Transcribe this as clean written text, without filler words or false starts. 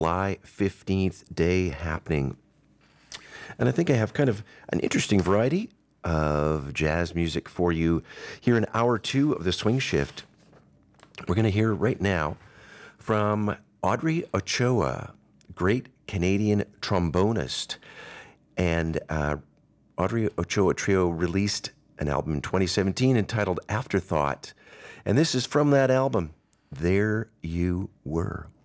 July 15th day happening. And I think I have kind of an interesting variety of jazz music for you here in hour two of the Swing Shift. We're going to hear right now from Audrey Ochoa, great Canadian trombonist. And Audrey Ochoa Trio released an album in 2017 entitled Afterthought. And this is from that album, There You Were.